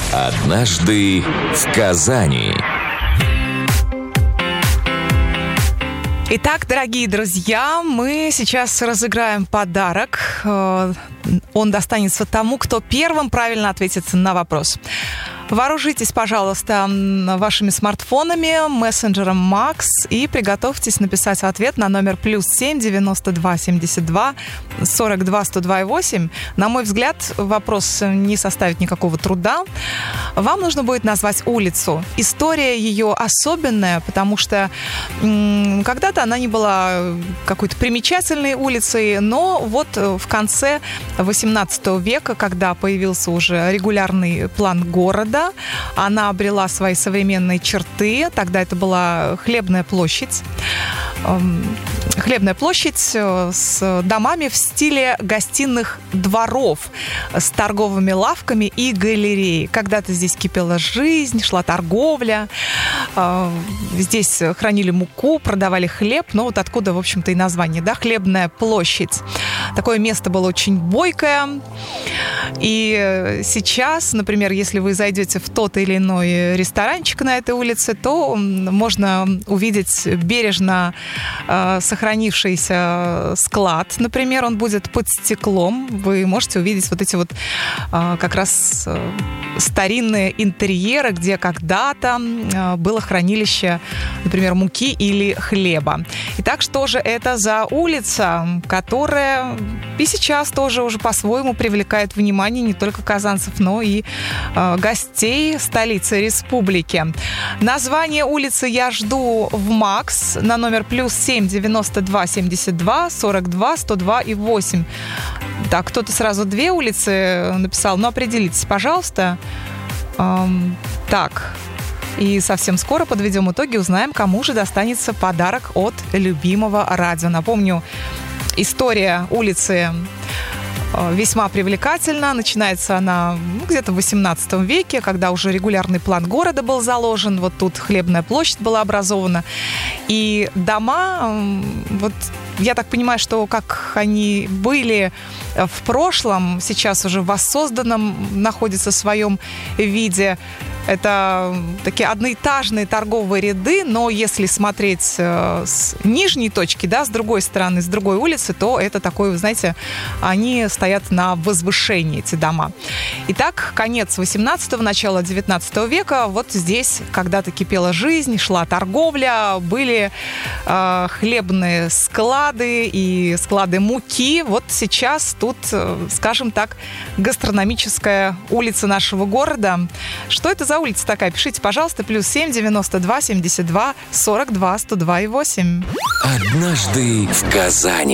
Однажды в Казани. Итак, дорогие друзья, мы сейчас разыграем подарок. Он достанется тому, кто первым правильно ответит на вопрос. Вооружитесь, пожалуйста, вашими смартфонами, мессенджером Макс и приготовьтесь написать ответ на номер +7 92 72 42 102 8. На мой взгляд, вопрос не составит никакого труда. Вам нужно будет назвать улицу. История ее особенная, потому что когда-то она не была какой-то примечательной улицей, но вот в конце XVIII века, когда появился уже регулярный план города, она обрела свои современные черты. Тогда это была Хлебная площадь. Хлебная площадь с домами в стиле гостиных дворов, с торговыми лавками и галереей. Когда-то здесь кипела жизнь, шла торговля. Здесь хранили муку, продавали хлеб. Ну, вот откуда, в общем-то, и название, да, Хлебная площадь. Такое место было очень бойкое. И сейчас, например, если вы зайдете в тот или иной ресторанчик на этой улице, то можно увидеть бережно сохранившийся склад. Например, он будет под стеклом. Вы можете увидеть вот эти вот как раз старинные интерьеры, где когда-то было хранилище, например, муки или хлеба. Итак, что же это за улица, которая и сейчас тоже уже по-своему привлекает внимание не только казанцев, но и гостей столицы республики. Название улицы я жду в Макс на номер +7 92 72 42 102 и 8. Так, кто-то сразу две улицы написал, но определитесь, пожалуйста. Так, и совсем скоро подведем итоги, узнаем, кому же достанется подарок от любимого радио. Напомню, история улицы весьма привлекательна. Начинается она где-то в XVIII веке, когда уже регулярный план города был заложен. Вот тут Хлебная площадь была образована. И дома, вот я так понимаю, что как они были в прошлом, сейчас уже в воссозданном находятся в своем виде. Это такие одноэтажные торговые ряды, но если смотреть с нижней точки, да, с другой стороны, с другой улицы, то это такое, вы знаете, они стоят на возвышении, эти дома. Итак, конец 18-го, начало 19 века. Вот здесь когда-то кипела жизнь, шла торговля, были хлебные склады и склады муки. Вот сейчас тут, скажем так, гастрономическая улица нашего города. Что это за улица такая? Пишите, пожалуйста, +7 92 72 42 102 и 8. Однажды в Казани.